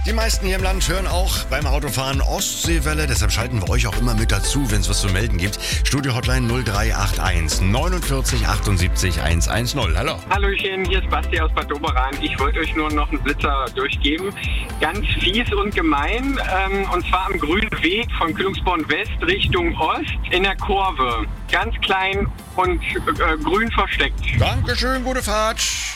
Die meisten hier im Land hören auch beim Autofahren Ostseewelle, deshalb schalten wir euch auch immer mit dazu, wenn es was zu melden gibt. Studio-Hotline 0381 49 78 110. Hallo. Hallöchen, hier ist Basti aus Bad Doberan. Ich wollte euch nur noch einen Blitzer durchgeben. Ganz fies und gemein, und zwar am grünen Weg von Kühlungsborn West Richtung Ost in der Kurve. Ganz klein und grün versteckt. Dankeschön, gute Fahrt.